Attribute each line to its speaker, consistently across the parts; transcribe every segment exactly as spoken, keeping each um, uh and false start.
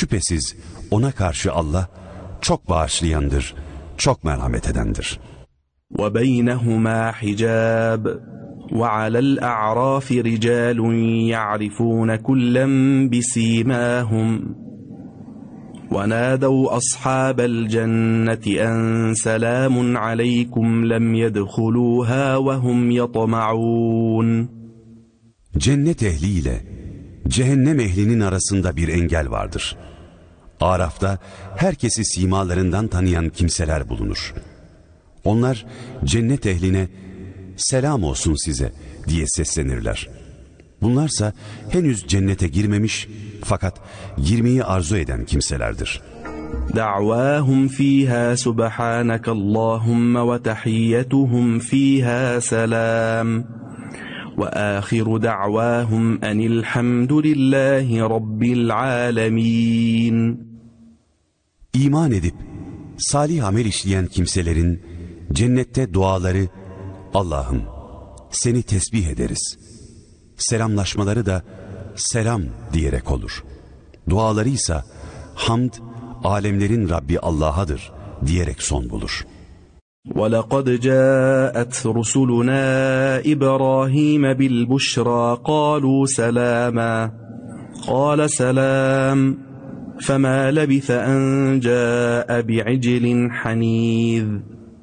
Speaker 1: Şüphesiz ona karşı Allah çok bağışlayandır, çok merhamet edendir.
Speaker 2: وَبَيْنَهُمَا حِجَابٌ وَعَلَى الْأَعْرَافِ رِجَالٌ يَعْرِفُونَ كُلًّا بِسِيمَاهُمْ وَنَادَوْا أَصْحَابَ الْجَنَّةِ أَنْ سَلَامٌ عَلَيْكُمْ لَمْ يَدْخُلُوهَا وَهُمْ يَطْمَعُونَ.
Speaker 1: Cennet ehliyle cehennem ehlinin arasında bir engel vardır. Araf'ta herkesi simalarından tanıyan kimseler bulunur. Onlar cennet ehline selam olsun size diye seslenirler. Bunlarsa henüz cennete girmemiş fakat girmeyi arzu eden kimselerdir.
Speaker 2: دعواهم فيها سبحانك اللهم وتحيتهم فيها سلام وآخر دعواهم أن الحمد لله رب العالمين.
Speaker 1: İman edip salih amel işleyen kimselerin cennette duaları Allah'ım seni tesbih ederiz. Selamlaşmaları da selam diyerek olur. Duaları ise hamd alemlerin Rabbi Allah'adır diyerek son bulur.
Speaker 2: وَلَقَدْ جَاءَتْ رُسُلُنَا إِبْرَاهِيمَ بِالْبُشْرَى قَالُوا سَلَامًا قَالَ سَلَامٌ فَمَا لَبِثَ أَنْ جَاءَ بِعِجْلٍ حَنِيذٍ.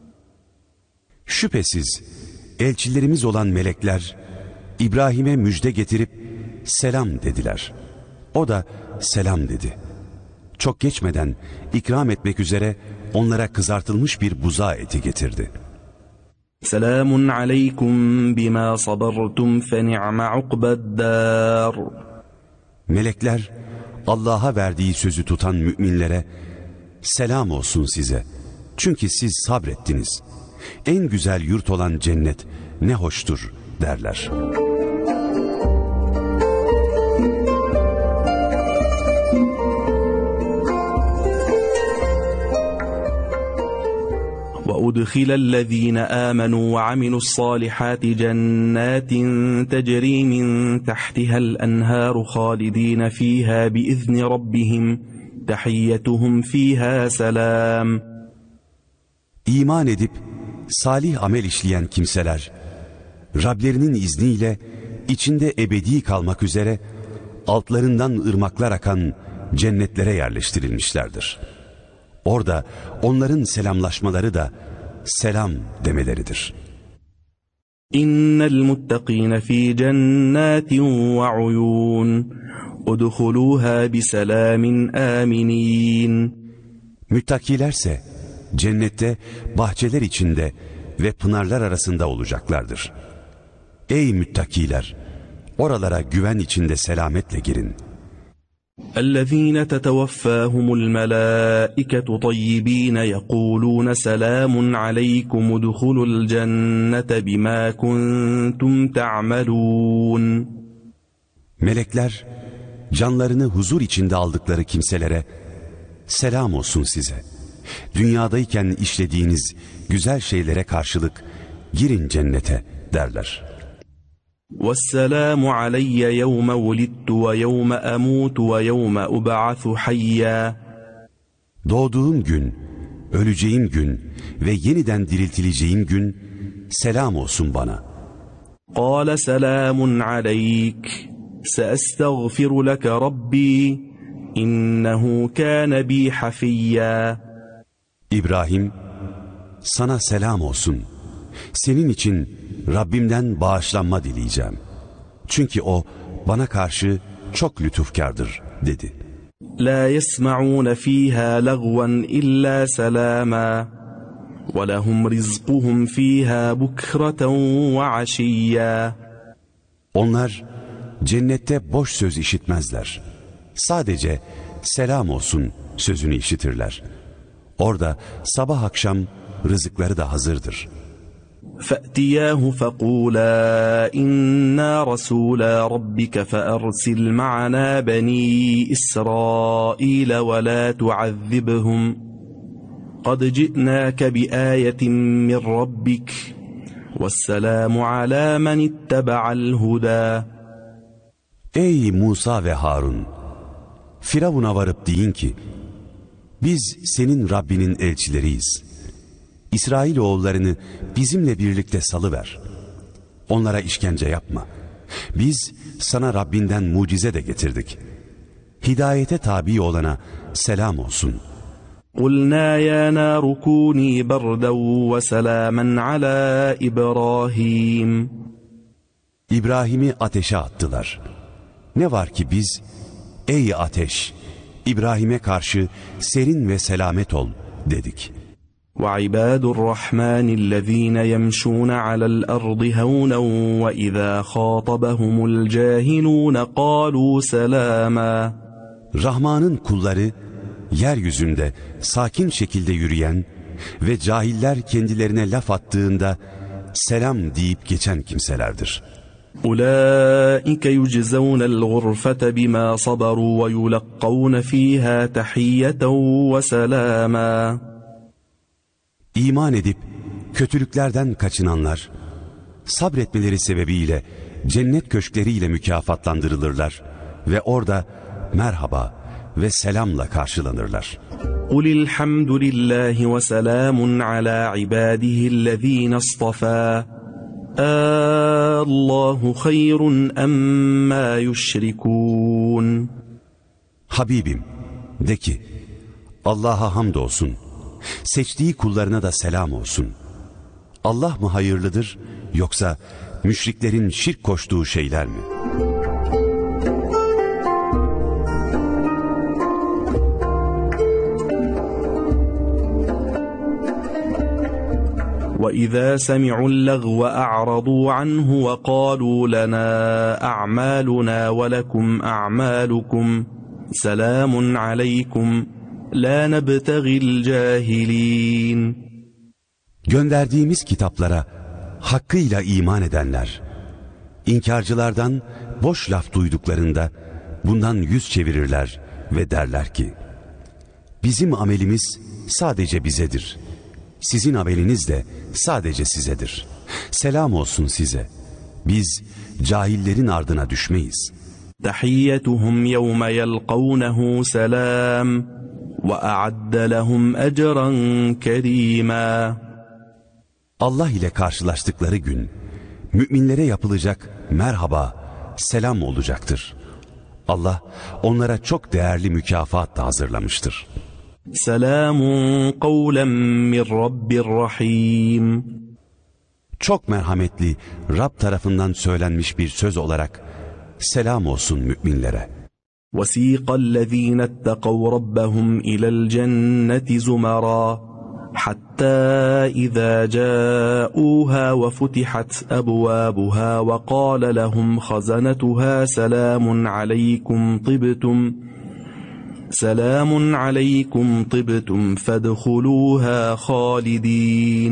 Speaker 1: Şüphesiz elçilerimiz olan melekler İbrahim'e müjde getirip selam dediler. O da selam dedi. Çok geçmeden ikram etmek üzere onlara kızartılmış bir buzağı eti getirdi.
Speaker 2: Selamun aleykum bima sabartum fe ni'me ukbeddar.
Speaker 1: Melekler Allah'a verdiği sözü tutan müminlere selam olsun size. Çünkü siz sabrettiniz. En güzel yurt olan cennet ne hoştur derler.
Speaker 2: وَأُدْخِلَ الَّذ۪ينَ آمَنُوا وَعَمِلُوا الصَّالِحَاتِ جَنَّاتٍ تَجْرِي مِنْ تَحْتِهَا الْأَنْهَارُ خَالِد۪ينَ ف۪يهَا بِإِذْنِ رَبِّهِمْ تَحِيَّتُهُمْ ف۪يهَا سَلَامٌ.
Speaker 1: İman edip salih amel işleyen kimseler Rablerinin izniyle içinde ebedi kalmak üzere altlarından ırmaklar akan cennetlere yerleştirilmişlerdir. Orada onların selamlaşmaları da selam demeleridir.
Speaker 2: İnnel muttakîne fî cennetin ve uyûn udhulûhâ biselâmin âminîn.
Speaker 1: Müttakilerse cennette bahçeler içinde ve pınarlar arasında olacaklardır. Ey müttakiler! Oralara güven içinde selametle girin.
Speaker 2: اَلَّذ۪ينَ تَتَوَفَّاهُمُ الْمَلَائِكَةُ طَيِّب۪ينَ يَقُولُونَ سَلَامٌ عَلَيْكُمُ ادْخُلُوا الْجَنَّةَ بِمَا كُنْتُمْ تَعْمَلُونَ.
Speaker 1: Melekler, canlarını huzur içinde aldıkları kimselere, selam olsun size. Dünyadayken işlediğiniz güzel şeylere karşılık, girin cennete derler.
Speaker 2: وَالسَّلَامُ عَلَيَّ يَوْمَ وُلِدْتُ وَيَوْمَ أَمُوتُ وَيَوْمَ أُبْعَثُ حَيًّا.
Speaker 1: Doğduğum gün, öleceğim gün ve yeniden diriltileceğim gün selam olsun bana.
Speaker 2: قَالَ سَلَامٌ عَلَيْكَ سَأَسْتَغْفِرُ لَكَ رَبِّي إِنَّهُ كَانَ بِي حَفِيًّا.
Speaker 1: İbrahim, sana selam olsun. Senin için Rabbimden bağışlanma dileyeceğim. Çünkü o bana karşı çok lütufkardır dedi.
Speaker 2: La yesma'un fiha lagwan illa salama ve lehum rizquhum fiha bukratan ve aşiyya.
Speaker 1: Onlar cennette boş söz işitmezler. Sadece selam olsun sözünü işitirler. Orada sabah akşam rızıkları da hazırdır.
Speaker 2: فَأْتِيَاهُ فَقُولَا إِنَّا رَسُولَا رَبِّكَ فَأَرْسِلْ مَعَنَا بَنِي إِسْرَائِيلَ وَلَا تُعَذِّبْهُمْ قَدْ جِئْنَاكَ بِآيَةٍ مِّنْ رَبِّكَ وَالسَّلَامُ عَلَى مَنِ اتَّبَعَ الْهُدَى.
Speaker 1: Ey Musa ve Harun! Firavun'a varıp deyin ki, biz senin Rabbinin elçileriyiz. İsrailoğullarını bizimle birlikte salıver. Onlara işkence yapma. Biz sana Rabbinden mucize de getirdik. Hidayete tabi olana selam olsun.
Speaker 2: قُلْنَا يَا نَارُ كُونِي بَرْدًا وَسَلَامًا عَلَى إِبْرَاهِيمَ
Speaker 1: İbrahim'i ateşe attılar. Ne var ki biz, ey ateş, İbrahim'e karşı serin ve selamet ol dedik.
Speaker 2: وَعِبَادُ الرَّحْمَنِ الَّذ۪ينَ يَمْشُونَ عَلَى الْأَرْضِ هَوْنًا وَإِذَا خَاطَبَهُمُ الْجَاهِلُونَ قَالُوا سَلَامًا
Speaker 1: Rahman'ın kulları, yeryüzünde sakin şekilde yürüyen ve cahiller kendilerine laf attığında selam deyip geçen kimselerdir.
Speaker 2: أُولَٰئِكَ يُجْزَوْنَ الْغُرْفَةَ بِمَا صَبَرُوا وَيُلَقَّوْنَ ف۪يهَا تَحِيَّةً وَسَلَامًا
Speaker 1: İman edip kötülüklerden kaçınanlar, sabretmeleri sebebiyle cennet köşkleriyle mükafatlandırılırlar ve orada merhaba ve selamla karşılanırlar.
Speaker 2: قُلِ الْحَمْدُ لِلّٰهِ وَسَلَامٌ عَلَى عِبَادِهِ الَّذ۪ينَ اصْطَفَى اللّٰهُ خَيْرٌ أَمَّا يُشْرِكُونَ
Speaker 1: Habibim, de ki, Allah'a hamdolsun, seçtiği kullarına da selam olsun. Allah mı hayırlıdır, yoksa müşriklerin şirk koştuğu şeyler mi?
Speaker 2: وَإِذَا سَمِعُوا اللَّغْوَ أَعْرَضُوا عَنْهُ وَقَالُوا لَنَا أَعْمَالُنَا وَلَكُمْ أَعْمَالُكُمْ سَلَامٌ عَلَيْكُمْ لَا نَبْتَغِي الْجَاهِلِينَ
Speaker 1: Gönderdiğimiz kitaplara hakkıyla iman edenler, inkarcılardan boş laf duyduklarında bundan yüz çevirirler ve derler ki, bizim amelimiz sadece bizedir. Sizin ameliniz de sadece sizedir. Selam olsun size. Biz cahillerin ardına düşmeyiz.
Speaker 2: تَحِيَّتُهُمْ يَوْمَ يَلْقَوْنَهُ سَلَامٌ وَأَعَدَّ لَهُمْ أَجْرًا كَرِيمًا
Speaker 1: Allah ile karşılaştıkları gün, müminlere yapılacak merhaba, selam olacaktır. Allah onlara çok değerli mükafat da hazırlamıştır.
Speaker 2: Selamun kavlen min Rabbir Rahim.
Speaker 1: Çok merhametli Rab tarafından söylenmiş bir söz olarak selam olsun müminlere.
Speaker 2: وَسِيقَ الَّذ۪ينَ اتَّقَوْا رَبَّهُمْ إِلَى الْجَنَّةِ زُمَرًا حَتَّى إِذَا جَاءُوهَا وَفُتِحَتْ أَبْوَابُهَا وَقَالَ لَهُمْ خَزَنَتُهَا سَلَامٌ عَلَيْكُمْ طِبْتُمْ سَلَامٌ عَلَيْكُمْ طِبْتُمْ فَادْخُلُوهَا خَالِدِينَ.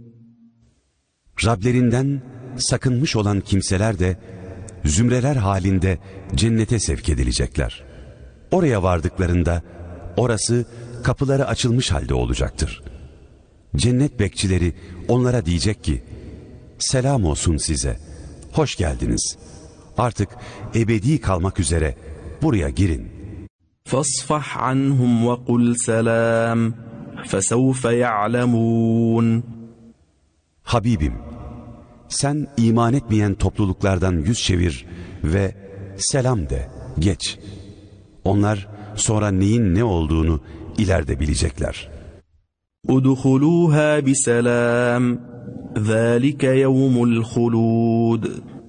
Speaker 1: Rablerinden sakınmış olan kimseler de zümreler halinde cennete sevk edilecekler. Oraya vardıklarında orası kapıları açılmış halde olacaktır. Cennet bekçileri onlara diyecek ki, selam olsun size, hoş geldiniz. Artık ebedi kalmak üzere buraya girin.
Speaker 2: فَاصْفَحْ عَنْهُمْ وَقُلْ سَلَامٌ فَسَوْفَ يَعْلَمُونَ.
Speaker 1: Habibim, sen iman etmeyen topluluklardan yüz çevir ve selam de, geç. Onlar sonra neyin ne olduğunu ileride bilecekler.
Speaker 2: اُدْخُلُوهَا بِسَلَامٍ ذَٰلِكَ يَوْمُ الْخُلُودِ.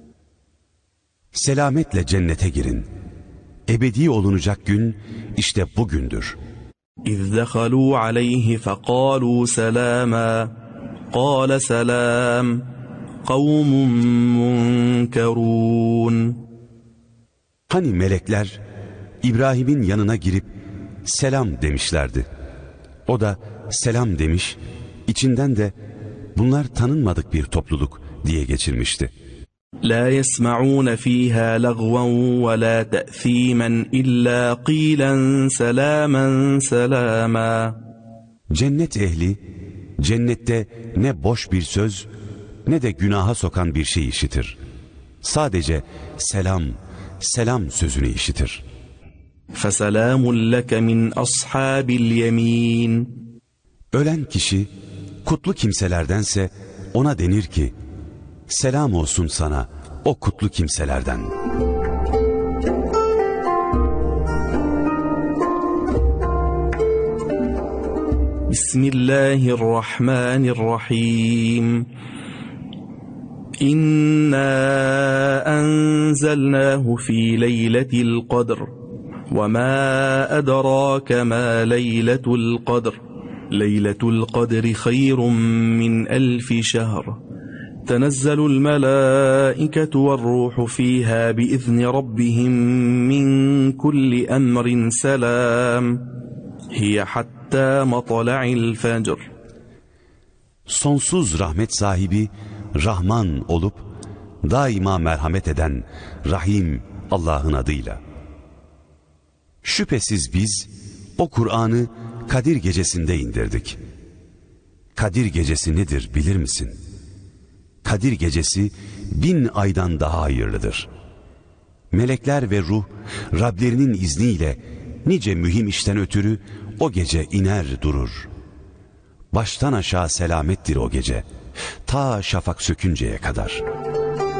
Speaker 1: Selametle cennete girin. Ebedi olunacak gün işte bugündür.
Speaker 2: اِذْ دَخَلُوا عَلَيْهِ فَقَالُوا سَلَامًا قَالَ سَلَامٌ قَوْمٌ مُنْكَرُونَ.
Speaker 1: Hani melekler İbrahim'in yanına girip selam demişlerdi. O da selam demiş, içinden de bunlar tanınmadık bir topluluk diye geçirmişti.
Speaker 2: لَا يَسْمَعُونَ ف۪يهَا لَغْوًا وَلَا تَأْث۪يمًا اِلَّا قِيلًا سَلَامًا سَلَامًا.
Speaker 1: Cennet ehli, cennette ne boş bir söz, ne de günaha sokan bir şey işitir. Sadece selam, selam sözünü işitir.
Speaker 2: فَسَلَامٌ لَكَ مِنْ أَصْحَابِ الْيَمِينَ.
Speaker 1: Ölen kişi kutlu kimselerdense ona denir ki, selam olsun sana o kutlu kimselerden.
Speaker 2: Bismillahirrahmanirrahim. İnna enzelnahu fi leyletil kadr. Ve ma edrake ma leyletul kadr. Leyletul kadri hayrun min elfi şehr. تنزل الملائكة والروح فيها بإذن ربهم من كل أمر سلام هي حتى مطلع الفجر.
Speaker 1: Sonsuz rahmet sahibi Rahman olup daima merhamet eden Rahim Allah'ın adıyla. Şüphesiz biz o Kur'an'ı Kadir gecesinde indirdik. Kadir gecesi nedir bilir misin? Kadir gecesi bin aydan daha hayırlıdır. Melekler ve ruh Rablerinin izniyle nice mühim işten ötürü o gece iner durur. Baştan aşağı selamettir o gece, ta şafak sökünceye kadar.